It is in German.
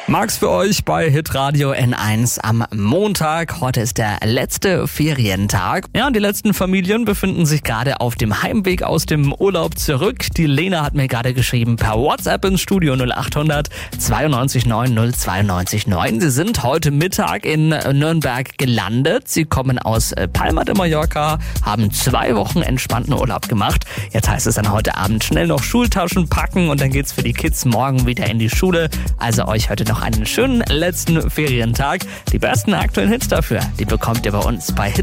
Max für euch bei Hitradio N1 am Montag. Heute ist der letzte Ferientag. Ja, und die letzten Familien befinden sich gerade auf dem Heimweg aus dem Urlaub zurück. Die Lena hat mir gerade geschrieben per WhatsApp ins Studio 0800 92 9 092 9. Sie sind heute Mittag in Nürnberg gelandet. Sie kommen aus Palma de Mallorca, haben 2 Wochen entspannten Urlaub gemacht. Jetzt heißt es dann heute Abend schnell noch Schultaschen packen und dann geht's für die Kids morgen wieder in die Schule. Also euch heute noch einen schönen letzten Ferientag. Die besten aktuellen Hits dafür, die bekommt ihr bei uns bei